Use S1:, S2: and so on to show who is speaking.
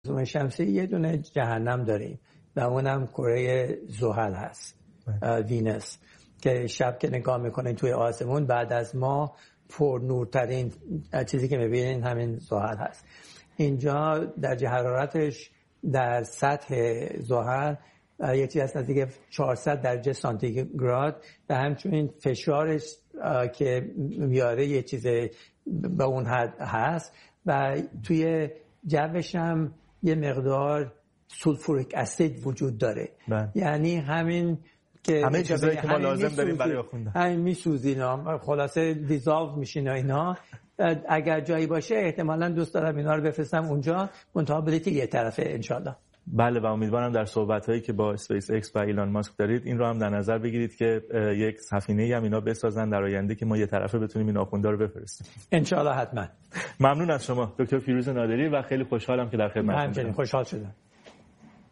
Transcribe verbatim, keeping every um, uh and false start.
S1: منظومه شمسی یه دونه جهنم داریم و اونم کره زحل هست، وینس، که شب که نگاه میکنین توی آسمون بعد از ما پر نورترین چیزی که میبینین همین زحل هست. اینجا درجه حرارتش در سطح زحل یه چیز هست نزدیک چهارصد درجه سانتیگراد و همچنین فشارش که میاره یه چیز به اون حد هست و توی جوش هم یه مقدار سولفوریک اسید وجود داره.
S2: بله.
S1: یعنی همین که
S2: همه چیزایی که ما لازم داریم برای آخوندن
S1: همین میسوزین ها، خلاصه دیزالو میشین اینا. اگر جایی باشه احتمالاً دوست دارم اینا رو بفرستم اونجا، منتابلیتی یه طرفه انشالله.
S2: بله و امیدوارم در صحبت‌هایی که با اسپیس ایکس و ایلان ماسک دارید این رو هم در نظر بگیرید که یک سفینه‌ای هم اینا بسازن در آینده که ما یه طرفه بتونیم این آخوندا رو بفرستیم
S1: انشالله. حتما.
S2: ممنون از شما دکتر فیروز نادری و خیلی خوشحالم که در خدمتتون هستم.
S1: همچنین خوشحال شدم.